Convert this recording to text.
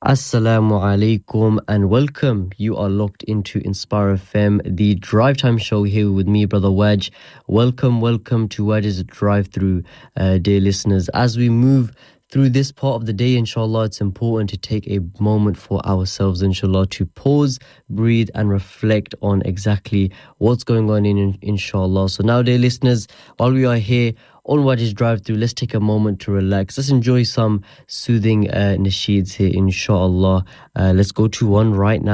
Assalamu alaikum and welcome. You are locked into Inspire FM, the drive time show here with me, Brother Wedge. Welcome to Wedge's Drive Through, dear listeners. As we move through this part of the day, inshallah, it's important to take a moment for ourselves, inshallah, to pause, breathe, and reflect on exactly what's going on inshallah. So now, dear listeners, while we are here on Wedge's Drive Through, let's take a moment to relax. Let's enjoy some soothing nasheeds here, inshallah. Let's go to one right now.